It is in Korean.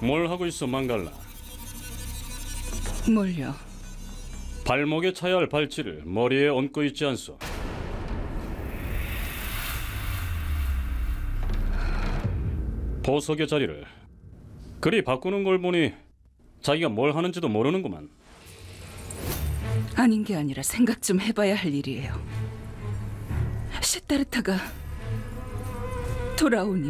뭘 하고 있어, 망갈라? 뭘요? 발목에 차야 할 발찌를 머리에 얹고 있지 않소? 보석의 자리를 그리 바꾸는 걸 보니 자기가 뭘 하는지도 모르는구만. 아닌 게 아니라 생각 좀 해봐야 할 일이에요. 시타르타가 돌아오니